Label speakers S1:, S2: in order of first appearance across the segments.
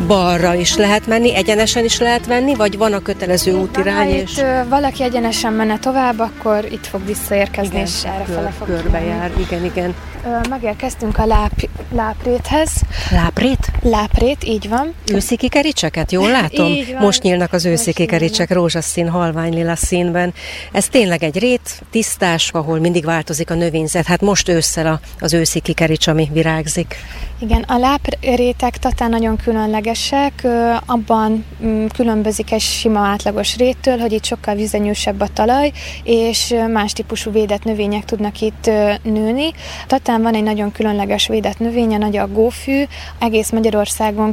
S1: balra is lehet menni, egyenesen is lehet venni, vagy van a kötelező útirány?
S2: Ha itt valaki egyenesen menne tovább, akkor itt fog visszaérkezni,
S1: igen,
S2: és errefele fog
S1: körbejár. Igen.
S2: Megérkeztünk a lápréthez.
S1: Láprét?
S2: Láprét, így van.
S1: Őszi kikericseket, jól látom?
S2: Így van.
S1: Most nyílnak az őszi kikericsek rózsaszín, halványlila színben. Ez tényleg egy rét, tisztás, ahol mindig változik a növényzet. Hát most ősszel az őszi kikerics, ami virágzik.
S2: Igen, a láprétek Tatán nagyon különlegesek, abban különbözik egy sima átlagos réttől, hogy itt sokkal vizenyősebb a talaj, és más típusú védett növények tudnak itt nőni. Tatán van egy nagyon különleges védett növény, a nagy aggófű, egész Magyarországon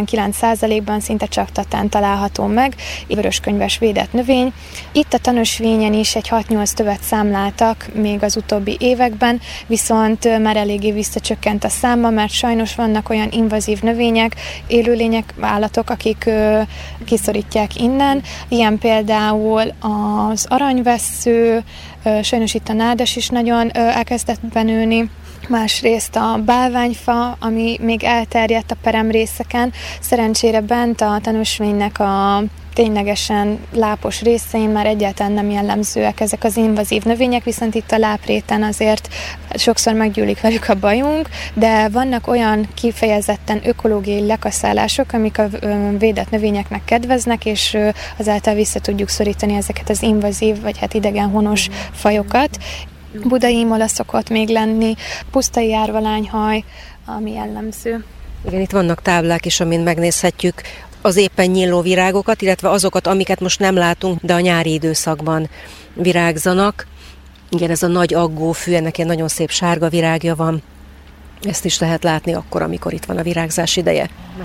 S2: 99%-ban szinte csak Tatán található meg, vöröskönyves védett növény. Itt a tanösvényen is egy 6-8 tövet számláltak még az utóbbi években, viszont már eléggé visszacsökkent a száma, mert sajnos vannak olyan invazív növények, élőlények, állatok, akik kiszorítják innen. Ilyen például az aranyvessző, sajnos itt a nádas is nagyon elkezdett benőni. Másrészt a bálványfa, ami még elterjedt a peremrészeken. Szerencsére bent a tanúsvénynek a ténylegesen lápos részein már egyáltalán nem jellemzőek ezek az invazív növények, viszont itt a lápréten azért sokszor meggyűlik velük a bajunk, de vannak olyan kifejezetten ökológiai lekaszálások, amik a védett növényeknek kedveznek, és azáltal vissza tudjuk szorítani ezeket az invazív, vagy hát idegenhonos fajokat. Budai imola szokott még lenni, pusztai árvalányhaj, ami jellemző.
S1: Igen, itt vannak táblák is, amin megnézhetjük az éppen nyíló virágokat, illetve azokat, amiket most nem látunk, de a nyári időszakban virágzanak. Igen, ez a nagy aggófű, ennek egy nagyon szép sárga virágja van. Ezt is lehet látni akkor, amikor itt van a virágzás ideje.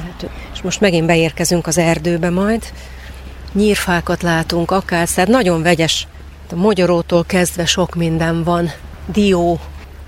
S1: És most megint beérkezünk az erdőbe majd. Nyírfákat látunk, akárszert, nagyon vegyes. A mogyorótól kezdve sok minden van. Dió.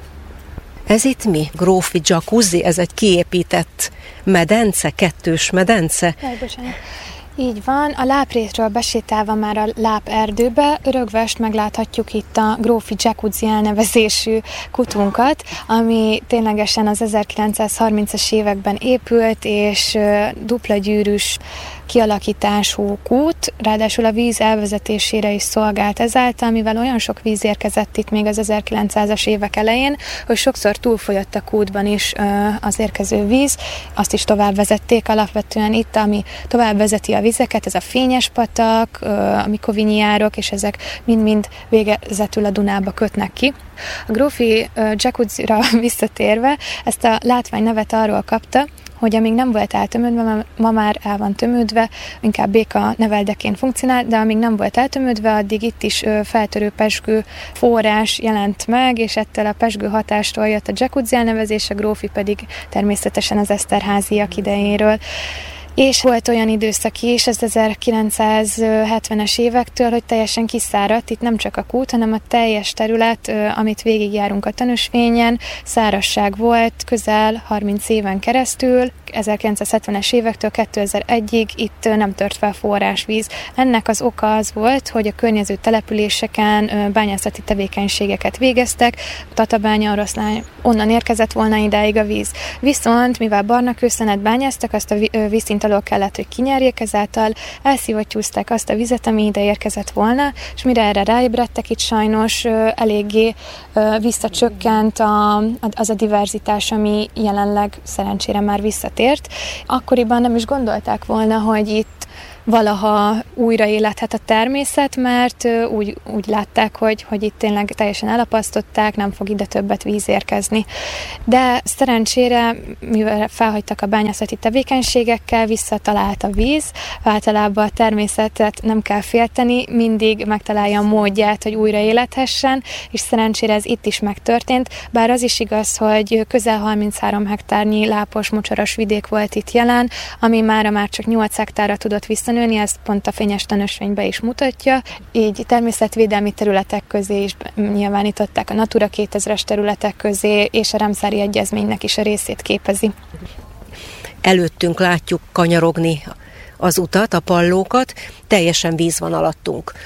S1: Ez itt mi? Grófi jacuzzi? Ez egy kiépített medence, kettős medence?
S2: Bocsánat. Így van, a láprétről besétálva már a láperdőbe rögvest megláthatjuk itt a Grófi Jacuzzi elnevezésű kutunkat, ami ténylegesen az 1930-as években épült, és dupla gyűrűs kialakítású kút, ráadásul a víz elvezetésére is szolgált ezáltal, mivel olyan sok víz érkezett itt még az 1900-as évek elején, hogy sokszor túlfolyott a kútban is az érkező víz, azt is tovább vezették alapvetően itt, ami tovább vezeti a vizeket, ez a Fényes patak, a Mikovinyi járok, és ezek mind-mind végezetül a Dunába kötnek ki. A Grófi Jacuzzira visszatérve, ezt a látvány nevet arról kapta, hogy amíg nem volt eltömődve, ma már el van tömődve, inkább béka neveldeként funkcionál, de amíg nem volt eltömődve, addig itt is feltörő pezsgő forrás jelent meg, és ettől a pezsgő hatástól jött a jacuzzi elnevezés, a Grófi pedig természetesen az Eszterháziak idejéről. És volt olyan időszak is, az 1970-es évektől, hogy teljesen kiszáradt, itt nem csak a kút, hanem a teljes terület, amit végigjárunk a tanúsvényen, szárazság volt közel 30 éven keresztül, 1970-es évektől 2001-ig itt nem tört fel forrásvíz. Ennek az oka az volt, hogy a környező településeken bányászati tevékenységeket végeztek, Tatabánya, Oroszlány, onnan érkezett volna idáig a víz. Viszont, mivel barna kőszenet bányáztak, azt a vízszint alól kellett, hogy kinyerjék, ezáltal elszivattyúzták azt a vizet, ami ide érkezett volna, és mire erre ráébredtek, itt sajnos eléggé visszacsökkent az a diverzitás, ami jelenleg szerencsére már visszatért. Akkoriban nem is gondolták volna, hogy itt valaha újraéledhet a természet, mert úgy látták, hogy itt tényleg teljesen elapasztották, nem fog ide többet víz érkezni. De szerencsére, mivel felhagytak a bányászati tevékenységekkel, visszatalált a víz, általában a természetet nem kell félteni, mindig megtalálja a módját, hogy újraéledhessen, és szerencsére ez itt is megtörtént, bár az is igaz, hogy közel 33 hektárnyi lápos, mocsaras vidék volt itt jelen, ami már csak 8 hektárra tudott visszanőni, ezt pont a Fényes tanúsvénybe is mutatja. Így természetvédelmi területek közé is nyilvánították, a Natura 2000-es területek közé, és a Ramszári Egyezménynek is a részét képezi.
S1: Előttünk látjuk kanyarogni az utat, a pallókat, teljesen víz van alattunk.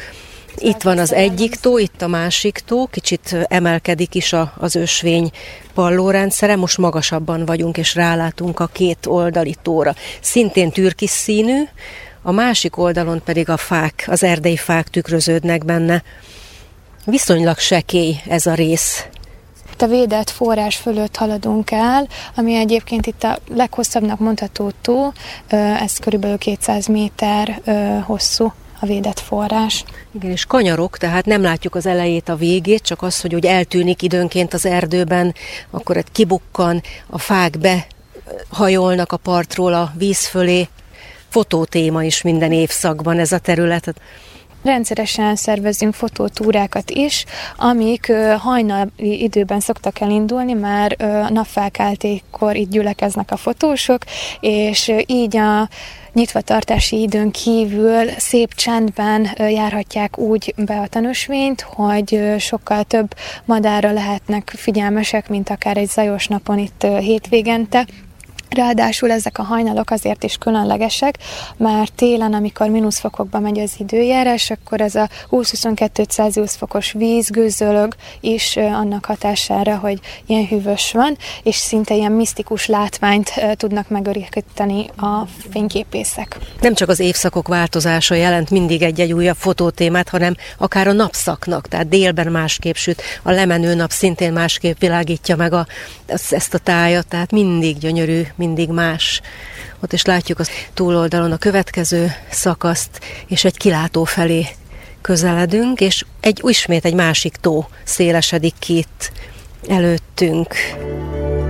S1: Itt van az egyik tó, itt a másik tó, kicsit emelkedik is az ösvény pallórendszere, most magasabban vagyunk, és rálátunk a két oldali tóra. Szintén türkis színű, a másik oldalon pedig a fák, az erdei fák tükröződnek benne. Viszonylag sekély ez a rész.
S2: A védett forrás fölött haladunk el, ami egyébként itt a leghosszabbnak mondható tó, ez körülbelül 200 méter hosszú a védett forrás.
S1: Igen, és kanyarok, tehát nem látjuk az elejét, a végét, csak az, hogy eltűnik időnként az erdőben, akkor egy kibukkan, a fák behajolnak a partról a víz fölé. Fotótéma is minden évszakban ez a terület.
S2: Rendszeresen szervezünk fotótúrákat is, amik hajnali időben szoktak elindulni, már napfelkeltékor itt gyülekeznek a fotósok, és így a nyitvatartási időn kívül szép csendben járhatják úgy be a tanúsvényt, hogy sokkal több madárra lehetnek figyelmesek, mint akár egy zajos napon itt hétvégente. Ráadásul ezek a hajnalok azért is különlegesek, mert télen, amikor mínuszfokokba megy az időjárás, akkor ez a 20-22 Celsius fokos víz gőzölög is annak hatására, hogy ilyen hűvös van, és szinte ilyen misztikus látványt tudnak megörökíteni a fényképészek.
S1: Nem csak az évszakok változása jelent mindig egy újabb fotótémát, hanem akár a napszaknak, tehát délben másképp süt, a lemenő nap szintén másképp világítja meg ezt a tájat, tehát mindig gyönyörű, mindig más. Ott is látjuk a túloldalon a következő szakaszt, és egy kilátó felé közeledünk, és ismét egy másik tó szélesedik ki itt előttünk.